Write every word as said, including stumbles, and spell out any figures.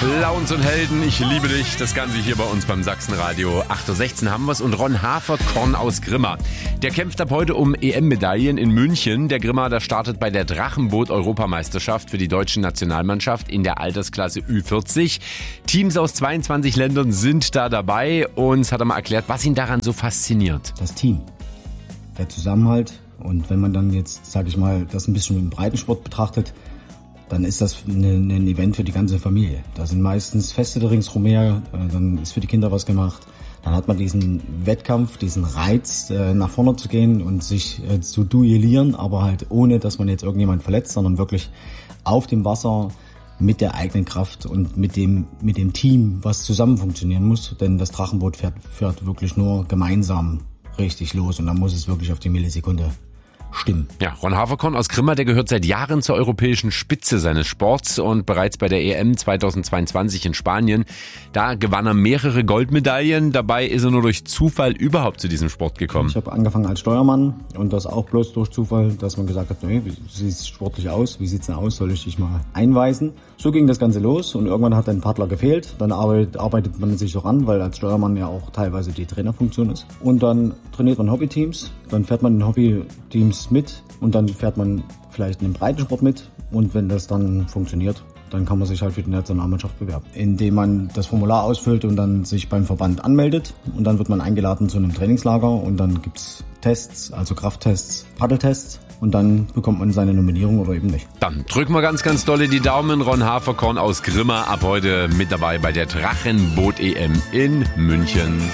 Clowns und Helden, ich liebe dich. Das Ganze hier bei uns beim Sachsenradio. acht Uhr sechzehn haben wir es. Und Ron Haverkorn aus Grimma. Der kämpft ab heute um E M-Medaillen in München. Der Grimma, der startet bei der Drachenboot-Europameisterschaft für die deutsche Nationalmannschaft in der Altersklasse Ü vierzig. Teams aus zweiundzwanzig Ländern sind da dabei. Uns hat er mal erklärt, was ihn daran so fasziniert. Das Team, der Zusammenhalt. Und wenn man dann jetzt, sage ich mal, das ein bisschen im Breitensport betrachtet, dann ist das ein Event für die ganze Familie. Da sind meistens Feste ringsrum her, dann ist für die Kinder was gemacht. Dann hat man diesen Wettkampf, diesen Reiz, nach vorne zu gehen und sich zu duellieren, aber halt ohne, dass man jetzt irgendjemand verletzt, sondern wirklich auf dem Wasser mit der eigenen Kraft und mit dem, mit dem Team, was zusammen funktionieren muss. Denn das Drachenboot fährt, fährt wirklich nur gemeinsam richtig los und dann muss es wirklich auf die Millisekunde stimmen. Ja, Ron Haverkorn aus Grimma, der gehört seit Jahren zur europäischen Spitze seines Sports und bereits bei der E M zweitausendzweiundzwanzig in Spanien, da gewann er mehrere Goldmedaillen. Dabei ist er nur durch Zufall überhaupt zu diesem Sport gekommen. Ich habe angefangen als Steuermann und das auch bloß durch Zufall, dass man gesagt hat, nee, wie sieht's sportlich aus? Wie sieht's denn aus? Soll ich dich mal einweisen? So ging das Ganze los und irgendwann hat ein Paddler gefehlt. Dann arbeitet, arbeitet man sich so ran, weil als Steuermann ja auch teilweise die Trainerfunktion ist. Und dann trainiert man Hobbyteams, dann fährt man in Hobbyteams mit und dann fährt man vielleicht in den Breitensport mit und wenn das dann funktioniert, dann kann man sich halt für die Nationalmannschaft bewerben, indem man das Formular ausfüllt und dann sich beim Verband anmeldet und dann wird man eingeladen zu einem Trainingslager und dann gibt's Tests, also Krafttests, Paddeltests und dann bekommt man seine Nominierung oder eben nicht. Dann drücken wir ganz, ganz dolle die Daumen. Ron Haverkorn aus Grimma ab heute mit dabei bei der Drachenboot-E M in München.